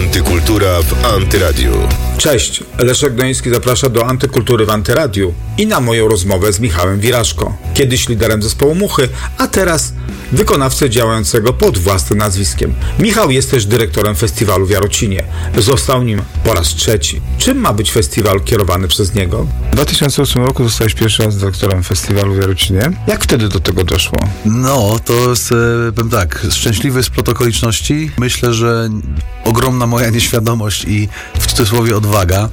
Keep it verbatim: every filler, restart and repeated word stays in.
Antykultura w Antyradiu. Cześć, Leszek Doński zaprasza do Antykultury w Antyradiu i na moją rozmowę z Michałem Wiraszko, kiedyś liderem zespołu Muchy, a teraz wykonawcę działającego pod własnym nazwiskiem. Michał jest też dyrektorem festiwalu w Jarocinie. Został nim po raz trzeci. Czym ma być festiwal kierowany przez niego? W dwa tysiące ósmym roku zostałeś pierwszy raz dyrektorem festiwalu w Jarocinie. Jak wtedy do tego doszło? No, to jest, e, powiem tak, szczęśliwy splot okoliczności. Myślę, że ogromna moja nieświadomość i w cudzysłowie odwaga